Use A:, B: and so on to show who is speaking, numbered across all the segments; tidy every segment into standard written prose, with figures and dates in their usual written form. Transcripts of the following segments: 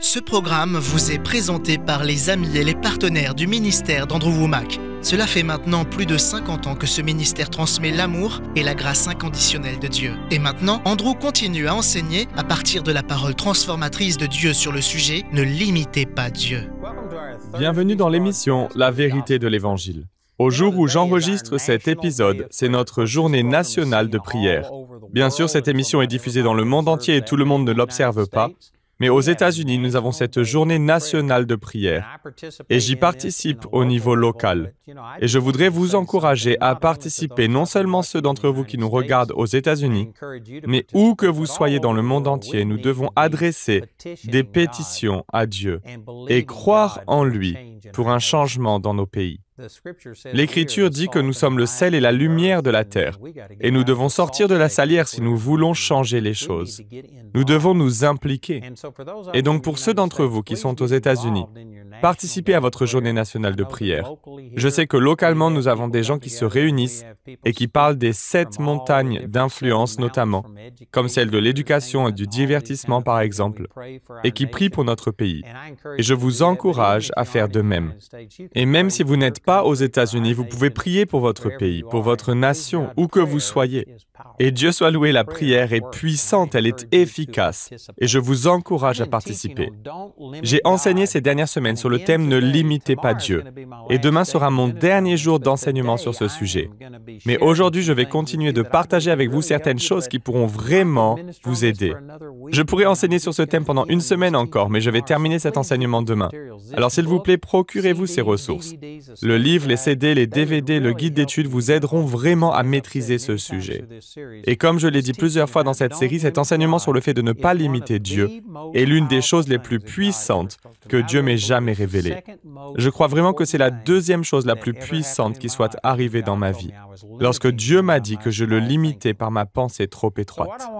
A: Ce programme vous est présenté par les amis et les partenaires du ministère d'Andrew Wommack. Cela fait maintenant plus de 50 ans que ce ministère transmet l'amour et la grâce inconditionnelle de Dieu. Et maintenant, Andrew continue à enseigner à partir de la parole transformatrice de Dieu sur le sujet « Ne limitez pas Dieu ».
B: Bienvenue dans l'émission « La vérité de l'Évangile ». Au jour où j'enregistre cet épisode, c'est notre journée nationale de prière. Bien sûr, cette émission est diffusée dans le monde entier et tout le monde ne l'observe pas. Mais aux États-Unis, nous avons cette journée nationale de prière et j'y participe au niveau local. Et je voudrais vous encourager à participer, non seulement ceux d'entre vous qui nous regardent aux États-Unis, mais où que vous soyez dans le monde entier, nous devons adresser des pétitions à Dieu et croire en lui pour un changement dans nos pays. L'Écriture dit que nous sommes le sel et la lumière de la terre, et nous devons sortir de la salière si nous voulons changer les choses. Nous devons nous impliquer. Et donc pour ceux d'entre vous qui sont aux États-Unis, participez à votre journée nationale de prière. Je sais que localement, nous avons des gens qui se réunissent et qui parlent des 7 montagnes d'influence notamment, comme celle de l'éducation et du divertissement par exemple, et qui prient pour notre pays. Et je vous encourage à faire de même. Et même si vous n'êtes pas aux États-Unis, vous pouvez prier pour votre pays, pour votre nation, où que vous soyez. Et Dieu soit loué, la prière est puissante, elle est efficace. Et je vous encourage à participer. J'ai enseigné ces dernières semaines sur le thème « Ne limitez pas Dieu ». Et demain sera mon dernier jour d'enseignement sur ce sujet. Mais aujourd'hui, je vais continuer de partager avec vous certaines choses qui pourront vraiment vous aider. Je pourrais enseigner sur ce thème pendant une semaine encore, mais je vais terminer cet enseignement demain. Alors s'il vous plaît, procurez-vous ces ressources. Le livre, les CD, les DVD, le guide d'études vous aideront vraiment à maîtriser ce sujet. Et comme je l'ai dit plusieurs fois dans cette série, cet enseignement sur le fait de ne pas limiter Dieu est l'une des choses les plus puissantes que Dieu m'ait jamais révélées. Je crois vraiment que c'est la deuxième chose la plus puissante qui soit arrivée dans ma vie, lorsque Dieu m'a dit que je le limitais par ma pensée trop étroite.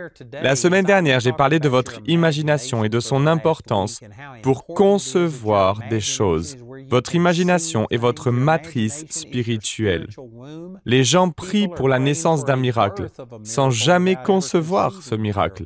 B: La semaine dernière, j'ai parlé de votre imagination et de son importance pour concevoir des choses. Votre imagination est votre matrice spirituelle. Les gens prient pour la naissance d'un miracle, sans jamais concevoir ce miracle.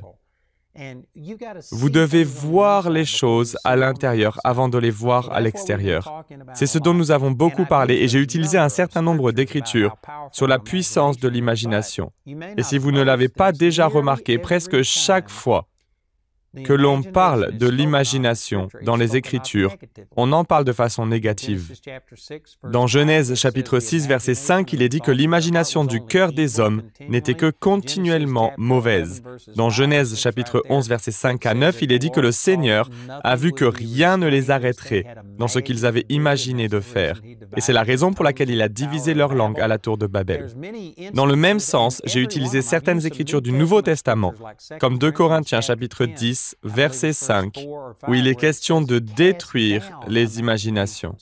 B: Vous devez voir les choses à l'intérieur avant de les voir à l'extérieur. C'est ce dont nous avons beaucoup parlé et j'ai utilisé un certain nombre d'écritures sur la puissance de l'imagination. Et si vous ne l'avez pas déjà remarqué, presque chaque fois que l'on parle de l'imagination dans les Écritures, on en parle de façon négative. Dans Genèse chapitre 6, verset 5, il est dit que l'imagination du cœur des hommes n'était que continuellement mauvaise. Dans Genèse chapitre 11, verset 5 à 9, il est dit que le Seigneur a vu que rien ne les arrêterait dans ce qu'ils avaient imaginé de faire. Et c'est la raison pour laquelle il a divisé leur langue à la tour de Babel. Dans le même sens, j'ai utilisé certaines écritures du Nouveau Testament, comme 2 Corinthiens chapitre 10, verset 5, où il est question de détruire les imaginations.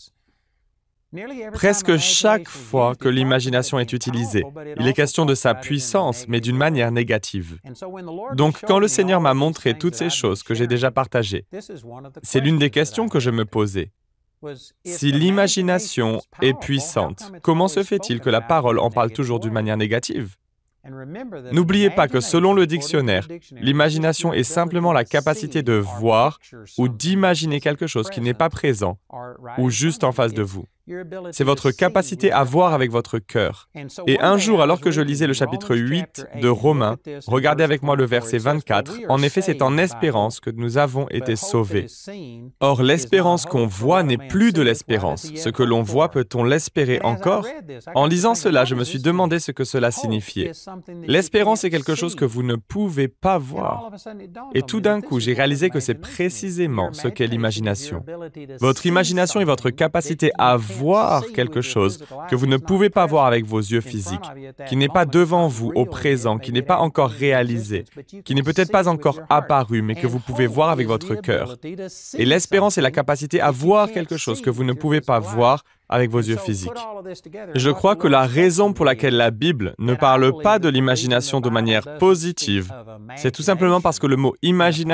B: Presque chaque fois que l'imagination est utilisée, il est question de sa puissance, mais d'une manière négative. Donc, quand le Seigneur m'a montré toutes ces choses que j'ai déjà partagées, c'est l'une des questions que je me posais. Si l'imagination est puissante, comment se fait-il que la parole en parle toujours d'une manière négative? N'oubliez pas que selon le dictionnaire, l'imagination est simplement la capacité de voir ou d'imaginer quelque chose qui n'est pas présent ou juste en face de vous. C'est votre capacité à voir avec votre cœur. Et un jour, alors que je lisais le chapitre 8 de Romains, regardez avec moi le verset 24, « En effet, c'est en espérance que nous avons été sauvés. » Or, l'espérance qu'on voit n'est plus de l'espérance. Ce que l'on voit, peut-on l'espérer encore? En lisant cela, je me suis demandé ce que cela signifiait. L'espérance est quelque chose que vous ne pouvez pas voir. Et tout d'un coup, j'ai réalisé que c'est précisément ce qu'est l'imagination. Votre imagination est votre capacité à voir quelque chose que vous ne pouvez pas voir avec vos yeux physiques, qui n'est pas devant vous au présent, qui n'est pas encore réalisé, qui n'est peut-être pas encore apparu, mais que vous pouvez voir avec votre cœur. Et l'espérance est la capacité à voir quelque chose que vous ne pouvez pas voir avec vos yeux physiques. Je crois que la raison pour laquelle la Bible ne parle pas de l'imagination de manière positive, c'est tout simplement parce que le mot « imagination »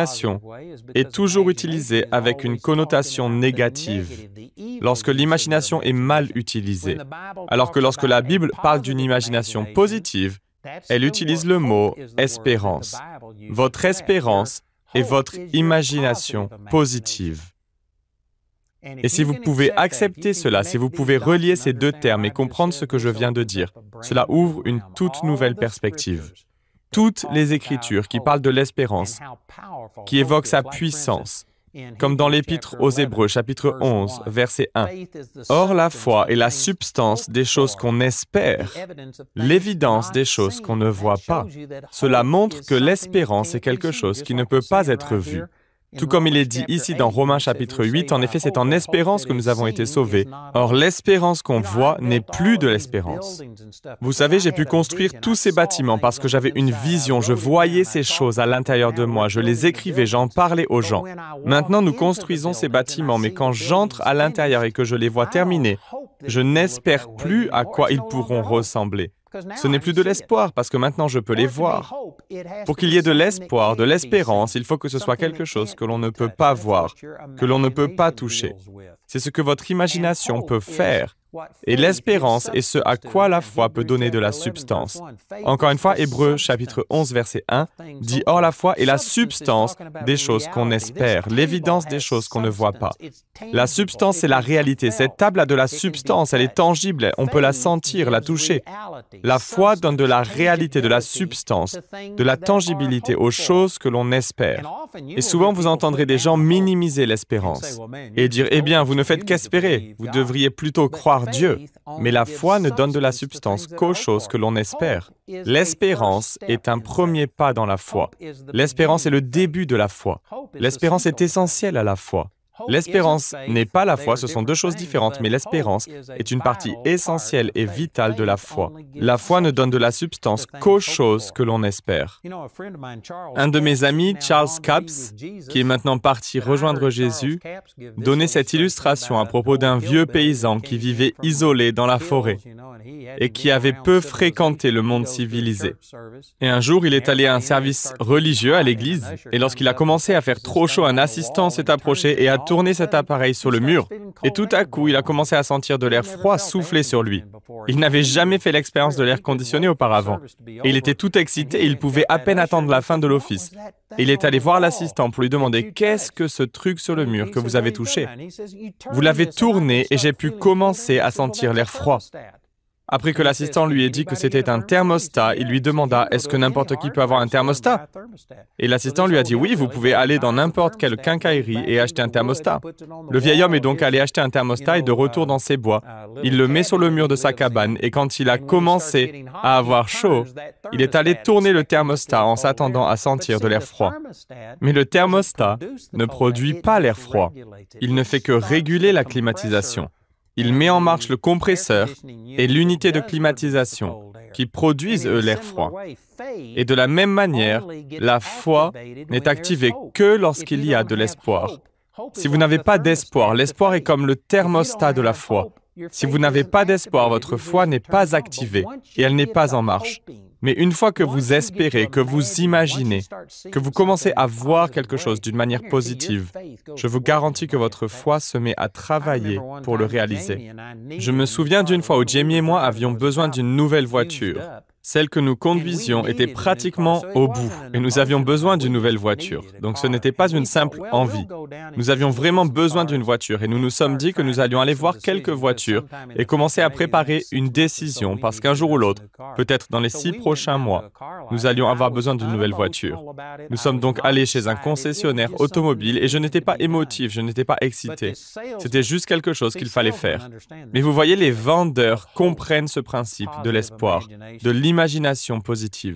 B: est toujours utilisé avec une connotation négative, lorsque l'imagination est mal utilisée, alors que lorsque la Bible parle d'une imagination positive, elle utilise le mot « espérance ». Votre espérance et votre imagination positive. Et si vous pouvez accepter cela, si vous pouvez relier ces deux termes et comprendre ce que je viens de dire, cela ouvre une toute nouvelle perspective. Toutes les Écritures qui parlent de l'espérance, qui évoquent sa puissance, comme dans l'Épître aux Hébreux, chapitre 11, verset 1. Or, la foi est la substance des choses qu'on espère, l'évidence des choses qu'on ne voit pas. Cela montre que l'espérance est quelque chose qui ne peut pas être vu. Tout comme il est dit ici dans Romains chapitre 8, en effet, c'est en espérance que nous avons été sauvés. Or, l'espérance qu'on voit n'est plus de l'espérance. Vous savez, j'ai pu construire tous ces bâtiments parce que j'avais une vision, je voyais ces choses à l'intérieur de moi, je les écrivais, j'en parlais aux gens. Maintenant, nous construisons ces bâtiments, mais quand j'entre à l'intérieur et que je les vois terminés, je n'espère plus à quoi ils pourront ressembler. Ce n'est plus de l'espoir, parce que maintenant je peux les voir. Pour qu'il y ait de l'espoir, de l'espérance, il faut que ce soit quelque chose que l'on ne peut pas voir, que l'on ne peut pas toucher. C'est ce que votre imagination peut faire. Et l'espérance est ce à quoi la foi peut donner de la substance. Encore une fois, Hébreux chapitre 11, verset 1 dit « Or la foi est la substance des choses qu'on espère, l'évidence des choses qu'on ne voit pas. » La substance, c'est la réalité. Cette table a de la substance, elle est tangible, on peut la sentir, la toucher. La foi donne de la réalité, de la substance, de la tangibilité aux choses que l'on espère. Et souvent, vous entendrez des gens minimiser l'espérance et dire « Eh bien, vous ne faites qu'espérer, vous devriez plutôt croire Dieu. » Mais la foi ne donne de la substance qu'aux choses que l'on espère. L'espérance est un premier pas dans la foi. L'espérance est le début de la foi. L'espérance est essentielle à la foi. L'espérance n'est pas la foi, ce sont deux choses différentes, mais l'espérance est une partie essentielle et vitale de la foi. La foi ne donne de la substance qu'aux choses que l'on espère. Un de mes amis, Charles Capps, qui est maintenant parti rejoindre Jésus, donnait cette illustration à propos d'un vieux paysan qui vivait isolé dans la forêt et qui avait peu fréquenté le monde civilisé. Et un jour, il est allé à un service religieux à l'église, et lorsqu'il a commencé à faire trop chaud, un assistant s'est approché et a tourné cet appareil sur le mur, et tout à coup, il a commencé à sentir de l'air froid souffler sur lui. Il n'avait jamais fait l'expérience de l'air conditionné auparavant, et il était tout excité et il pouvait à peine attendre la fin de l'office. Et il est allé voir l'assistant pour lui demander « Qu'est-ce que ce truc sur le mur que vous avez touché ?» « Vous l'avez tourné et j'ai pu commencer à sentir l'air froid. » Après que l'assistant lui ait dit que c'était un thermostat, il lui demanda « Est-ce que n'importe qui peut avoir un thermostat ?» Et l'assistant lui a dit « Oui, vous pouvez aller dans n'importe quelle quincaillerie et acheter un thermostat. » Le vieil homme est donc allé acheter un thermostat et de retour dans ses bois. Il le met sur le mur de sa cabane et quand il a commencé à avoir chaud, il est allé tourner le thermostat en s'attendant à sentir de l'air froid. Mais le thermostat ne produit pas l'air froid. Il ne fait que réguler la climatisation. Il met en marche le compresseur et l'unité de climatisation qui produisent l'air froid. Et de la même manière, la foi n'est activée que lorsqu'il y a de l'espoir. Si vous n'avez pas d'espoir, l'espoir est comme le thermostat de la foi. Si vous n'avez pas d'espoir, votre foi n'est pas activée et elle n'est pas en marche. Mais une fois que vous espérez, que vous imaginez, que vous commencez à voir quelque chose d'une manière positive, je vous garantis que votre foi se met à travailler pour le réaliser. Je me souviens d'une fois où Jamie et moi avions besoin d'une nouvelle voiture. Celle que nous conduisions était pratiquement au bout et nous avions besoin d'une nouvelle voiture. Donc ce n'était pas une simple envie. Nous avions vraiment besoin d'une voiture et nous nous sommes dit que nous allions aller voir quelques voitures et commencer à préparer une décision parce qu'un jour ou l'autre, peut-être dans les 6 prochains mois, nous allions avoir besoin d'une nouvelle voiture. Nous sommes donc allés chez un concessionnaire automobile et je n'étais pas émotif, je n'étais pas excité. C'était juste quelque chose qu'il fallait faire. Mais vous voyez, les vendeurs comprennent ce principe de l'espoir, de l'imagination positive.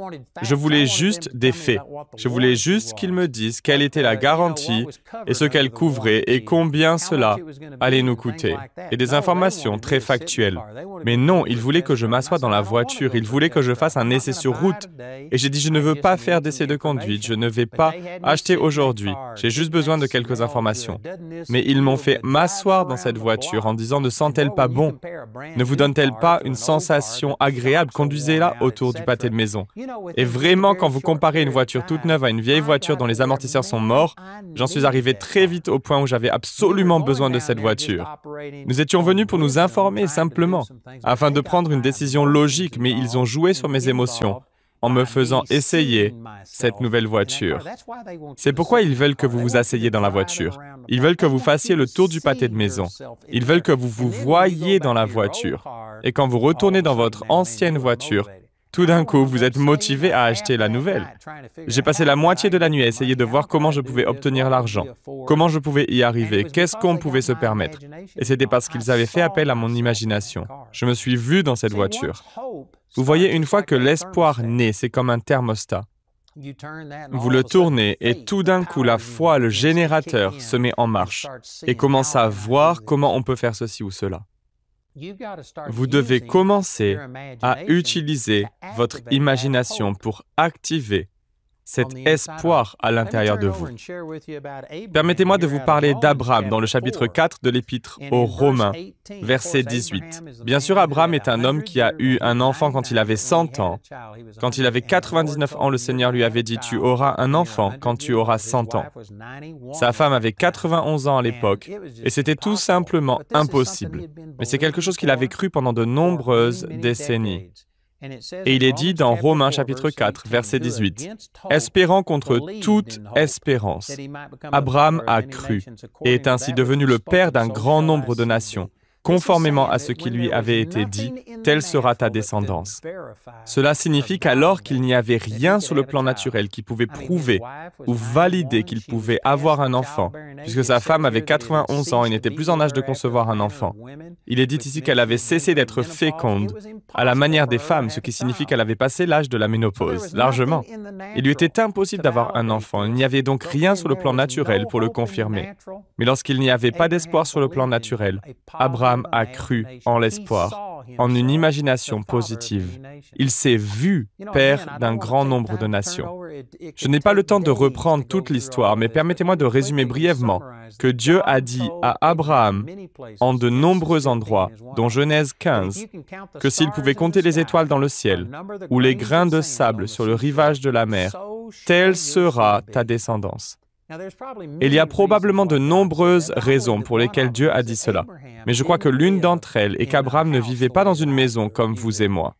B: Je voulais juste des faits. Je voulais juste qu'ils me disent quelle était la garantie et ce qu'elle couvrait et combien cela allait nous coûter. Et des informations très factuelles. Mais non, ils voulaient que je m'assoie dans la voiture. Ils voulaient que je fasse un essai sur route. Et j'ai dit, je ne veux pas faire d'essai de conduite. Je ne vais pas acheter aujourd'hui. J'ai juste besoin de quelques informations. Mais ils m'ont fait m'asseoir dans cette voiture en disant, ne sent-elle pas bon? Ne vous donne-t-elle pas une sensation agréable? Conduisez-la autour du pâté de maison. Et vraiment, quand vous comparez une voiture toute neuve à une vieille voiture dont les amortisseurs sont morts, j'en suis arrivé très vite au point où j'avais absolument besoin de cette voiture. Nous étions venus pour nous informer simplement, afin de prendre une décision logique, mais ils ont joué sur mes émotions. en me faisant essayer cette nouvelle voiture. C'est pourquoi ils veulent que vous vous asseyez dans la voiture. Ils veulent que vous fassiez le tour du pâté de maison. Ils veulent que vous vous voyiez dans la voiture. Et quand vous retournez dans votre ancienne voiture, tout d'un coup, vous êtes motivé à acheter la nouvelle. J'ai passé la moitié de la nuit à essayer de voir comment je pouvais obtenir l'argent, comment je pouvais y arriver, qu'est-ce qu'on pouvait se permettre. Et c'était parce qu'ils avaient fait appel à mon imagination. Je me suis vu dans cette voiture. Vous voyez, une fois que l'espoir naît, c'est comme un thermostat. Vous le tournez et tout d'un coup, la foi, le générateur, se met en marche et commence à voir comment on peut faire ceci ou cela. Vous devez commencer à utiliser votre imagination pour activer cet espoir à l'intérieur de vous. Permettez-moi de vous parler d'Abraham dans le chapitre 4 de l'Épître aux Romains, verset 18. Bien sûr, Abraham est un homme qui a eu un enfant quand il avait 100 ans. Quand il avait 99 ans, le Seigneur lui avait dit « Tu auras un enfant quand tu auras 100 ans ». Sa femme avait 91 ans à l'époque, et c'était tout simplement impossible. Mais c'est quelque chose qu'il avait cru pendant de nombreuses décennies. Et il est dit dans Romains chapitre 4, verset 18, « Espérant contre toute espérance, Abraham a cru et est ainsi devenu le père d'un grand nombre de nations. Conformément à ce qui lui avait été dit, telle sera ta descendance. » Cela signifie qu'alors qu'il n'y avait rien sur le plan naturel qui pouvait prouver ou valider qu'il pouvait avoir un enfant, puisque sa femme avait 91 ans et n'était plus en âge de concevoir un enfant. Il est dit ici qu'elle avait cessé d'être féconde à la manière des femmes, ce qui signifie qu'elle avait passé l'âge de la ménopause, largement. Il lui était impossible d'avoir un enfant, il n'y avait donc rien sur le plan naturel pour le confirmer. Mais lorsqu'il n'y avait pas d'espoir sur le plan naturel, Abraham a cru en l'espoir, en une imagination positive. Il s'est vu père d'un grand nombre de nations. Je n'ai pas le temps de reprendre toute l'histoire, mais permettez-moi de résumer brièvement que Dieu a dit à Abraham, en de nombreux endroits, dont Genèse 15, que s'il pouvait compter les étoiles dans le ciel, ou les grains de sable sur le rivage de la mer, telle sera ta descendance. Il y a probablement de nombreuses raisons pour lesquelles Dieu a dit cela, mais je crois que l'une d'entre elles est qu'Abraham ne vivait pas dans une maison comme vous et moi.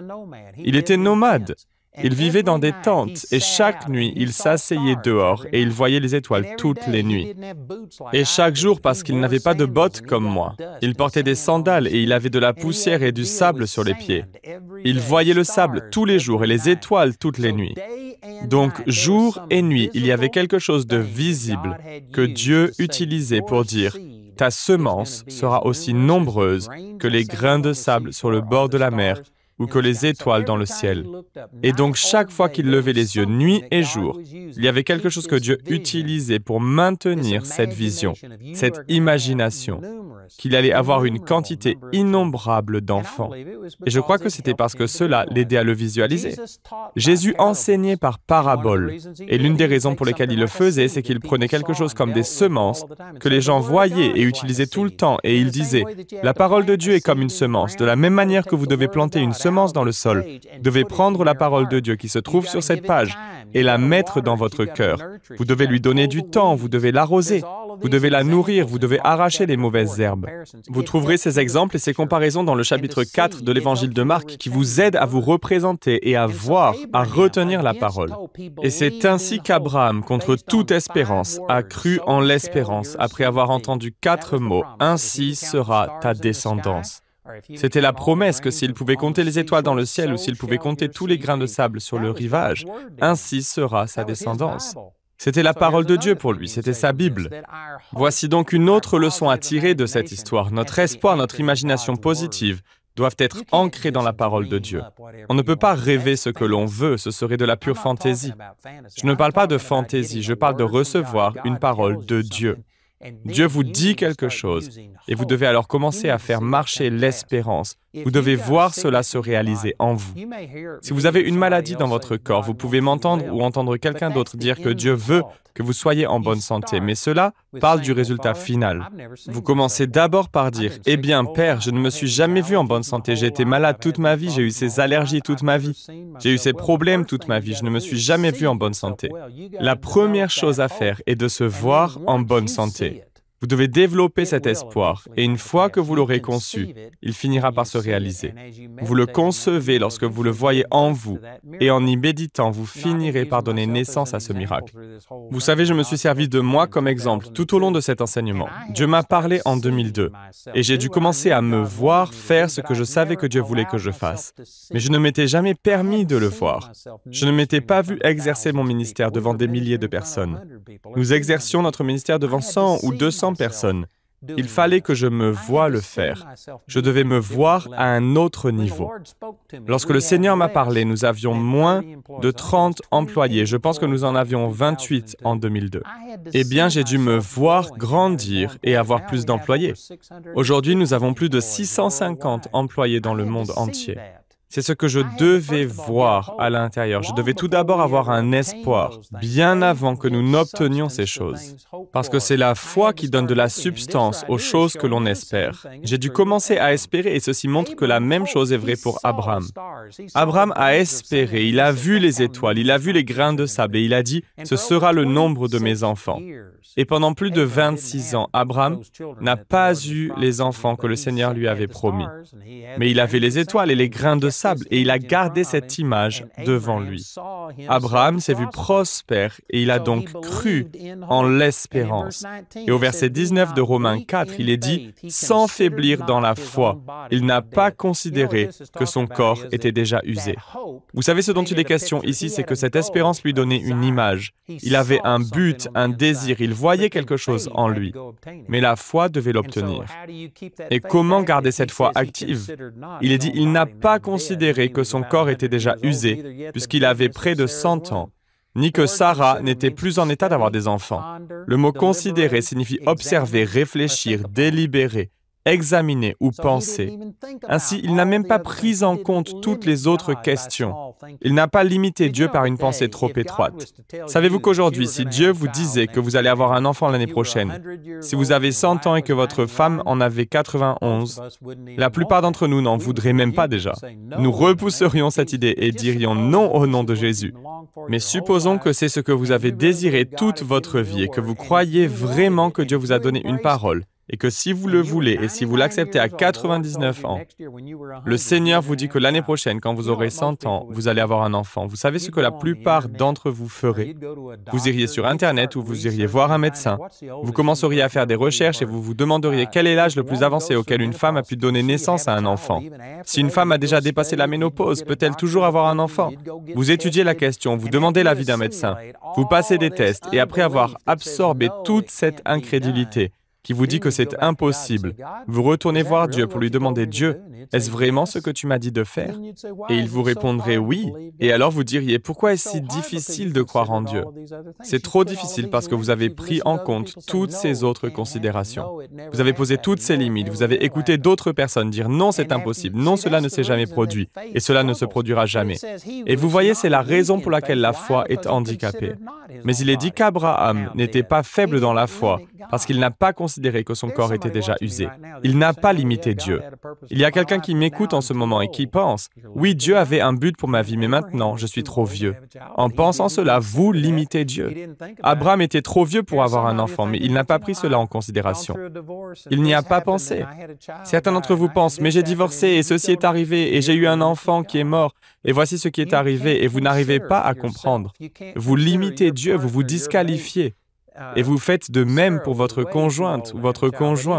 B: Il était nomade. Il vivait dans des tentes et chaque nuit, il s'asseyait dehors et il voyait les étoiles toutes les nuits. Et chaque jour, parce qu'il n'avait pas de bottes comme moi, il portait des sandales et il avait de la poussière et du sable sur les pieds. Il voyait le sable tous les jours et les étoiles toutes les nuits. Donc, jour et nuit, il y avait quelque chose de visible que Dieu utilisait pour dire « Ta semence sera aussi nombreuse que les grains de sable sur le bord de la mer ou que les étoiles dans le ciel. » Et donc, chaque fois qu'il levait les yeux, nuit et jour, il y avait quelque chose que Dieu utilisait pour maintenir cette vision, cette imagination, qu'il allait avoir une quantité innombrable d'enfants. Et je crois que c'était parce que cela l'aidait à le visualiser. Jésus enseignait par parabole, et l'une des raisons pour lesquelles il le faisait, c'est qu'il prenait quelque chose comme des semences que les gens voyaient et utilisaient tout le temps, et il disait « La parole de Dieu est comme une semence, de la même manière que vous devez planter une semence dans le sol, vous devez prendre la parole de Dieu qui se trouve sur cette page et la mettre dans votre cœur. Vous devez lui donner du temps, vous devez l'arroser, vous devez la nourrir, vous devez arracher les mauvaises herbes. » Vous trouverez ces exemples et ces comparaisons dans le chapitre 4 de l'Évangile de Marc qui vous aident à vous représenter et à voir, à retenir la parole. Et c'est ainsi qu'Abraham, contre toute espérance, a cru en l'espérance après avoir entendu 4 mots « Ainsi sera ta descendance ». C'était la promesse que s'il pouvait compter les étoiles dans le ciel ou s'il pouvait compter tous les grains de sable sur le rivage, ainsi sera sa descendance. C'était la parole de Dieu pour lui, c'était sa Bible. Voici donc une autre leçon à tirer de cette histoire. Notre espoir, notre imagination positive doivent être ancrés dans la parole de Dieu. On ne peut pas rêver ce que l'on veut, ce serait de la pure fantaisie. Je ne parle pas de fantaisie, je parle de recevoir une parole de Dieu. Dieu vous dit quelque chose et vous devez alors commencer à faire marcher l'espérance. Vous devez voir cela se réaliser en vous. Si vous avez une maladie dans votre corps, vous pouvez m'entendre ou entendre quelqu'un d'autre dire que Dieu veut que vous soyez en bonne santé, mais cela parle du résultat final. Vous commencez d'abord par dire « Eh bien, Père, je ne me suis jamais vu en bonne santé, j'ai été malade toute ma vie, j'ai eu ces allergies toute ma vie, j'ai eu ces problèmes toute ma vie, je ne me suis jamais vu en bonne santé. » La première chose à faire est de se voir en bonne santé. Vous devez développer cet espoir, et une fois que vous l'aurez conçu, il finira par se réaliser. Vous le concevez lorsque vous le voyez en vous, et en y méditant, vous finirez par donner naissance à ce miracle. Vous savez, je me suis servi de moi comme exemple tout au long de cet enseignement. Dieu m'a parlé en 2002, et j'ai dû commencer à me voir faire ce que je savais que Dieu voulait que je fasse. Mais je ne m'étais jamais permis de le voir. Je ne m'étais pas vu exercer mon ministère devant des milliers de personnes. Nous exercions notre ministère devant 100 ou 200 personnes. Il fallait que je me voie le faire. Je devais me voir à un autre niveau. Lorsque le Seigneur m'a parlé, nous avions moins de 30 employés. Je pense que nous en avions 28 en 2002. Eh bien, j'ai dû me voir grandir et avoir plus d'employés. Aujourd'hui, nous avons plus de 650 employés dans le monde entier. C'est ce que je devais voir à l'intérieur. Je devais tout d'abord avoir un espoir, bien avant que nous n'obtenions ces choses. Parce que c'est la foi qui donne de la substance aux choses que l'on espère. J'ai dû commencer à espérer et ceci montre que la même chose est vraie pour Abraham. Abraham a espéré, il a vu les étoiles, il a vu les grains de sable et il a dit « Ce sera le nombre de mes enfants ». Et pendant plus de 26 ans, Abraham n'a pas eu les enfants que le Seigneur lui avait promis. Mais il avait les étoiles et les grains de sable et il a gardé cette image devant lui. Abraham s'est vu prospère et il a donc cru en l'espérance. Et au verset 19 de Romains 4, il est dit « Sans faiblir dans la foi, il n'a pas considéré que son corps était déjà usé. » Vous savez ce dont il est question ici, c'est que cette espérance lui donnait une image. Il avait un but, un désir, il voyait quelque chose en lui. Mais la foi devait l'obtenir. Et comment garder cette foi active? Il est dit « Il n'a pas considéré que son corps était déjà usé, puisqu'il avait près de 100 ans. » Ni que Sarah n'était plus en état d'avoir des enfants. Le mot « considérer » signifie observer, réfléchir, délibérer, examiner ou penser. Ainsi, il n'a même pas pris en compte toutes les autres questions. Il n'a pas limité Dieu par une pensée trop étroite. Savez-vous qu'aujourd'hui, si Dieu vous disait que vous allez avoir un enfant l'année prochaine, si vous avez 100 ans et que votre femme en avait 91, la plupart d'entre nous n'en voudraient même pas déjà. Nous repousserions cette idée et dirions non au nom de Jésus. Mais supposons que c'est ce que vous avez désiré toute votre vie et que vous croyez vraiment que Dieu vous a donné une parole. Et que si vous le voulez et si vous l'acceptez à 99 ans, le Seigneur vous dit que l'année prochaine, quand vous aurez 100 ans, vous allez avoir un enfant. Vous savez ce que la plupart d'entre vous feraient? Vous iriez sur Internet ou vous iriez voir un médecin. Vous commenceriez à faire des recherches et vous vous demanderiez quel est l'âge le plus avancé auquel une femme a pu donner naissance à un enfant. Si une femme a déjà dépassé la ménopause, peut-elle toujours avoir un enfant? Vous étudiez la question, vous demandez l'avis d'un médecin, vous passez des tests et après avoir absorbé toute cette incrédulité, qui vous dit que c'est impossible, vous retournez voir Dieu pour lui demander « Dieu, est-ce vraiment ce que tu m'as dit de faire ?» Et il vous répondrait « Oui ». Et alors vous diriez « Pourquoi est-ce si difficile de croire en Dieu ?» C'est trop difficile parce que vous avez pris en compte toutes ces autres considérations. Vous avez posé toutes ces limites, vous avez écouté d'autres personnes dire « Non, c'est impossible, non, cela ne s'est jamais produit, et cela ne se produira jamais. » Et vous voyez, c'est la raison pour laquelle la foi est handicapée. Mais il est dit qu'Abraham n'était pas faible dans la foi, parce qu'il n'a pas considéré que son corps était déjà usé. Il n'a pas limité Dieu. Il y a quelqu'un qui m'écoute en ce moment et qui pense « Oui, Dieu avait un but pour ma vie, mais maintenant, je suis trop vieux. » En pensant cela, vous limitez Dieu. Abraham était trop vieux pour avoir un enfant, mais il n'a pas pris cela en considération. Il n'y a pas pensé. Certains d'entre vous pensent « Mais j'ai divorcé et ceci est arrivé et j'ai eu un enfant qui est mort et voici ce qui est arrivé » et vous n'arrivez pas à comprendre. Vous limitez Dieu, vous vous disqualifiez. Et vous faites de même pour votre conjointe ou votre conjoint.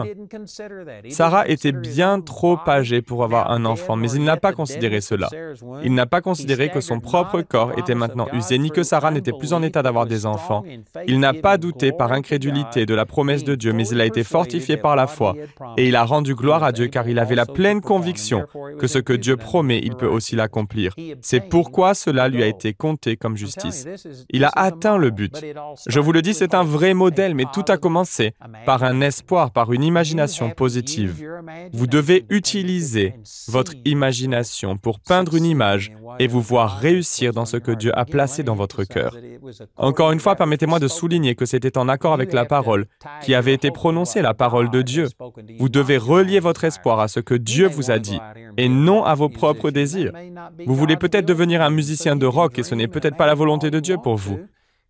B: Sarah était bien trop âgée pour avoir un enfant, mais il n'a pas considéré cela. Il n'a pas considéré que son propre corps était maintenant usé, ni que Sarah n'était plus en état d'avoir des enfants. Il n'a pas douté par incrédulité de la promesse de Dieu, mais il a été fortifié par la foi. Et il a rendu gloire à Dieu, car il avait la pleine conviction que ce que Dieu promet, il peut aussi l'accomplir. C'est pourquoi cela lui a été compté comme justice. Il a atteint le but. Je vous le dis, c'est un vrai modèle, mais tout a commencé par un espoir, par une imagination positive. Vous devez utiliser votre imagination pour peindre une image et vous voir réussir dans ce que Dieu a placé dans votre cœur. Encore une fois, permettez-moi de souligner que c'était en accord avec la parole qui avait été prononcée, la parole de Dieu. Vous devez relier votre espoir à ce que Dieu vous a dit et non à vos propres désirs. Vous voulez peut-être devenir un musicien de rock et ce n'est peut-être pas la volonté de Dieu pour vous.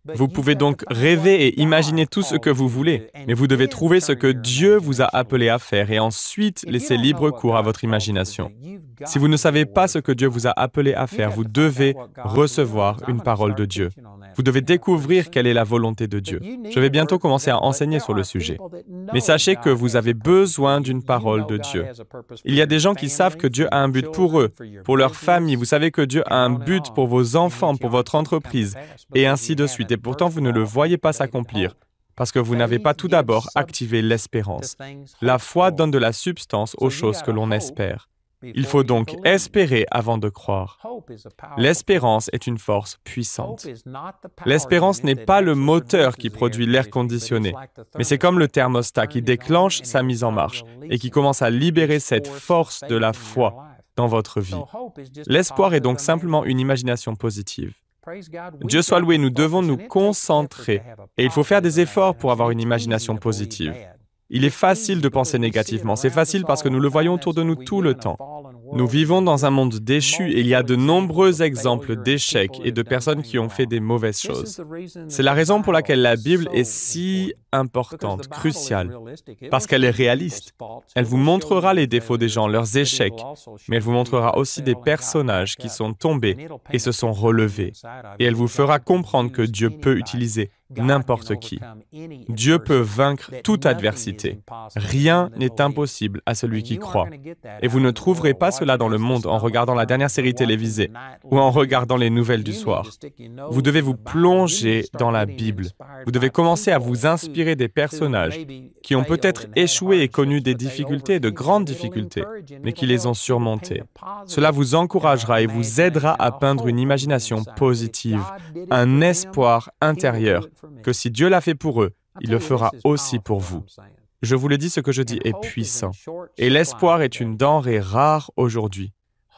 B: Vous pouvez donc rêver et imaginer tout ce que vous voulez, mais vous devez trouver ce que Dieu vous a appelé à faire et ensuite laisser libre cours à votre imagination. Si vous ne savez pas ce que Dieu vous a appelé à faire, vous devez recevoir une parole de Dieu. Vous devez découvrir quelle est la volonté de Dieu. Je vais bientôt commencer à enseigner sur le sujet. Mais sachez que vous avez besoin d'une parole de Dieu. Il y a des gens qui savent que Dieu a un but pour eux, pour leur famille. Vous savez que Dieu a un but pour vos enfants, pour votre entreprise, et ainsi de suite. Et pourtant, vous ne le voyez pas s'accomplir, parce que vous n'avez pas tout d'abord activé l'espérance. La foi donne de la substance aux choses que l'on espère. Il faut donc espérer avant de croire. L'espérance est une force puissante. L'espérance n'est pas le moteur qui produit l'air conditionné, mais c'est comme le thermostat qui déclenche sa mise en marche et qui commence à libérer cette force de la foi dans votre vie. L'espoir est donc simplement une imagination positive. Dieu soit loué, nous devons nous concentrer et il faut faire des efforts pour avoir une imagination positive. Il est facile de penser négativement, c'est facile parce que nous le voyons autour de nous tout le temps. Nous vivons dans un monde déchu et il y a de nombreux exemples d'échecs et de personnes qui ont fait des mauvaises choses. C'est la raison pour laquelle la Bible est si importante, cruciale, parce qu'elle est réaliste. Elle vous montrera les défauts des gens, leurs échecs, mais elle vous montrera aussi des personnages qui sont tombés et se sont relevés. Et elle vous fera comprendre que Dieu peut utiliser n'importe qui. Dieu peut vaincre toute adversité. Rien n'est impossible à celui qui croit. Et vous ne trouverez pas cela dans le monde en regardant la dernière série télévisée ou en regardant les nouvelles du soir. Vous devez vous plonger dans la Bible. Vous devez commencer à vous inspirer des personnages qui ont peut-être échoué et connu des difficultés, de grandes difficultés, mais qui les ont surmontées. Cela vous encouragera et vous aidera à peindre une imagination positive, un espoir intérieur, que si Dieu l'a fait pour eux, il le fera aussi pour vous. Je vous le dis, ce que je dis est puissant. Et l'espoir est une denrée rare aujourd'hui.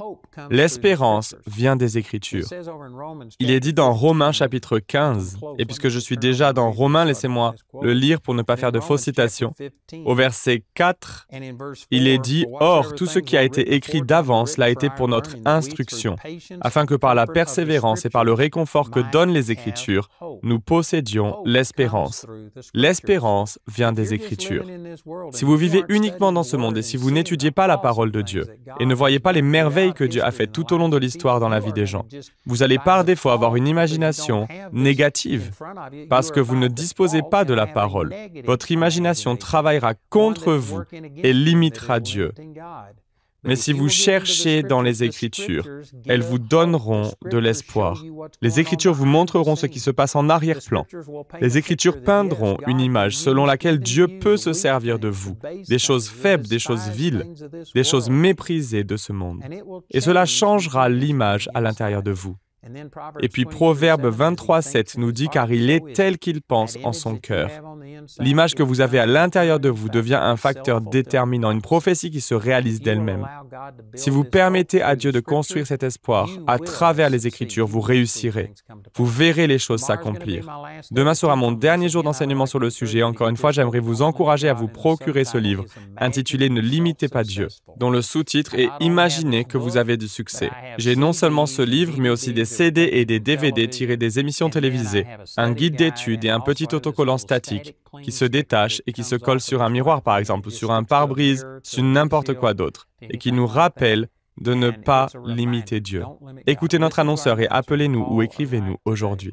B: L'espérance vient des Écritures. Il est dit dans Romains chapitre 15, et puisque je suis déjà dans Romains, laissez-moi le lire pour ne pas faire de fausses citations. Au verset 4, il est dit « Or, tout ce qui a été écrit d'avance l'a été pour notre instruction, afin que par la persévérance et par le réconfort que donnent les Écritures, nous possédions l'espérance. » L'espérance vient des Écritures. Si vous vivez uniquement dans ce monde et si vous n'étudiez pas la parole de Dieu et ne voyez pas les merveilles que Dieu a fait tout au long de l'histoire dans la vie des gens, vous allez par défaut avoir une imagination négative parce que vous ne disposez pas de la parole. Votre imagination travaillera contre vous et limitera Dieu. Mais si vous cherchez dans les Écritures, elles vous donneront de l'espoir. Les Écritures vous montreront ce qui se passe en arrière-plan. Les Écritures peindront une image selon laquelle Dieu peut se servir de vous, des choses faibles, des choses viles, des choses méprisées de ce monde. Et cela changera l'image à l'intérieur de vous. Et puis Proverbe 23:7 nous dit « Car il est tel qu'il pense en son cœur ». L'image que vous avez à l'intérieur de vous devient un facteur déterminant, une prophétie qui se réalise d'elle-même. Si vous permettez à Dieu de construire cet espoir à travers les Écritures, vous réussirez. Vous verrez les choses s'accomplir. Demain sera mon dernier jour d'enseignement sur le sujet. Encore une fois, j'aimerais vous encourager à vous procurer ce livre, intitulé « Ne limitez pas Dier », dont le sous-titre est « Imaginez que vous avez du succès ». J'ai non seulement ce livre, mais aussi des CD et des DVD tirés des émissions télévisées, un guide d'études et un petit autocollant statique qui se détache et qui se colle sur un miroir, par exemple, ou sur un pare-brise, sur n'importe quoi d'autre, et qui nous rappelle de ne pas limiter Dieu. Écoutez notre annonceur et appelez-nous ou écrivez-nous aujourd'hui.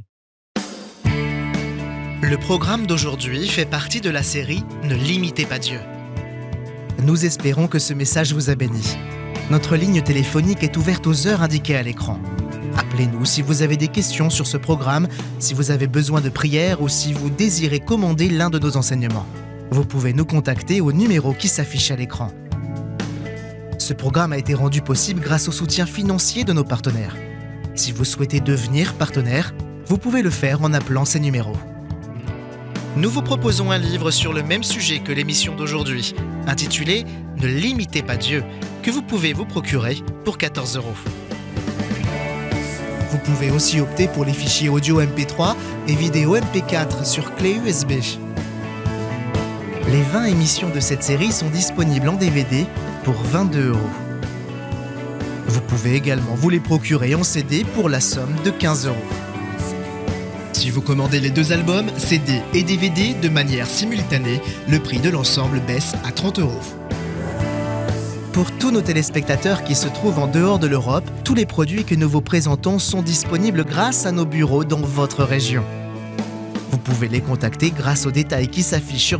A: Le programme d'aujourd'hui fait partie de la série « Ne limitez pas Dieu ». Nous espérons que ce message vous a béni. Notre ligne téléphonique est ouverte aux heures indiquées à l'écran. Appelez-nous si vous avez des questions sur ce programme, si vous avez besoin de prière ou si vous désirez commander l'un de nos enseignements. Vous pouvez nous contacter au numéro qui s'affiche à l'écran. Ce programme a été rendu possible grâce au soutien financier de nos partenaires. Si vous souhaitez devenir partenaire, vous pouvez le faire en appelant ces numéros. Nous vous proposons un livre sur le même sujet que l'émission d'aujourd'hui, intitulé « Ne limitez pas Dieu », que vous pouvez vous procurer pour 14 €. Vous pouvez aussi opter pour les fichiers audio MP3 et vidéo MP4 sur clé USB. Les 20 émissions de cette série sont disponibles en DVD pour 22 €. Vous pouvez également vous les procurer en CD pour la somme de 15 €. Si vous commandez les 2 albums, CD et DVD de manière simultanée, le prix de l'ensemble baisse à 30 €. Pour tous nos téléspectateurs qui se trouvent en dehors de l'Europe, tous les produits que nous vous présentons sont disponibles grâce à nos bureaux dans votre région. Vous pouvez les contacter grâce aux détails qui s'affichent sur